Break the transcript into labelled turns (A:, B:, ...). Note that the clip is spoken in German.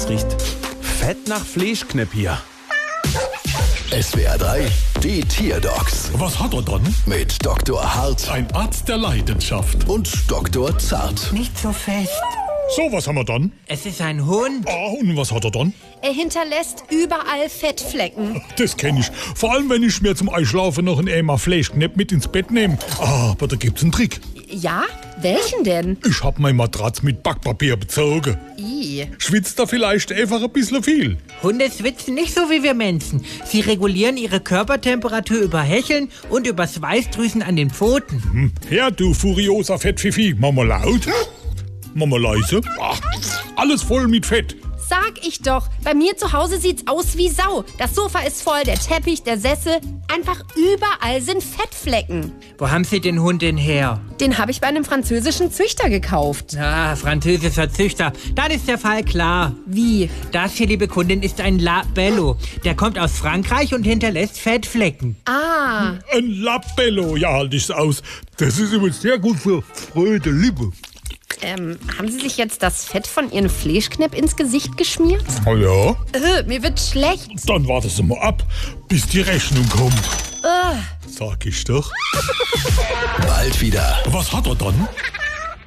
A: Das riecht fett nach Fleischknepp hier.
B: SWR 3, die Tierdocs
C: Was hat er dann?
B: mit Dr. Hart
C: Ein Arzt der Leidenschaft.
B: und Dr. Zart.
D: Nicht so fest.
C: So, was haben wir dann?
D: Es ist ein Hund.
C: Und was hat er dann?
E: Er hinterlässt überall Fettflecken.
C: Das kenne ich. Vor allem, wenn ich mir zum Einschlafen noch ein Eimer Fleischknepp mit ins Bett nehme. Aber da gibt's einen Trick.
E: Ja? Welchen denn?
C: Ich hab mein Matratz mit Backpapier bezogen.
E: I.
C: Schwitzt da vielleicht einfach ein bisschen viel?
D: Hunde schwitzen nicht so wie wir Menschen. Sie regulieren ihre Körpertemperatur über Hecheln und über Schweißdrüsen an den Pfoten.
C: Ja, du furioser Fettfifi. Mach mal laut. Mach mal leise. Ach, alles voll mit Fett.
E: Sag ich doch, bei mir zu Hause sieht's aus wie Sau. Das Sofa ist voll, der Teppich, der Sessel. Einfach überall sind Fettflecken.
D: Wo haben Sie den Hund denn her?
E: Den habe ich bei einem französischen Züchter gekauft.
D: Ah, französischer Züchter. Dann ist der Fall klar.
E: Wie?
D: Das hier, liebe Kundin, ist ein Labello. Der kommt aus Frankreich und hinterlässt Fettflecken.
E: Ah,
C: Ein Labello, ja, halt ich's aus. Das ist übrigens sehr gut für fröde Lippe.
E: haben Sie sich jetzt das Fett von Ihrem Fleischknepp ins Gesicht geschmiert?
C: Oh ja?
E: Mir wird schlecht.
C: Dann warten Sie mal ab, bis die Rechnung kommt. Sag ich doch.
B: Bald wieder.
C: Was hat er dann?